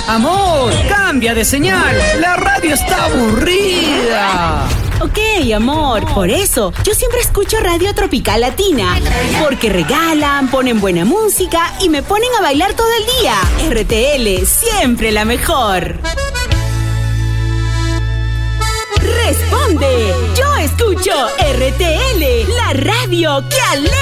Amor, cambia de señal. La radio está aburrida. Ok, amor, por eso yo siempre escucho Radio Tropical Latina, porque regalan, ponen buena música y me ponen a bailar todo el día. RTL, siempre la mejor. Responde, yo escucho RTL, la radio que alegra.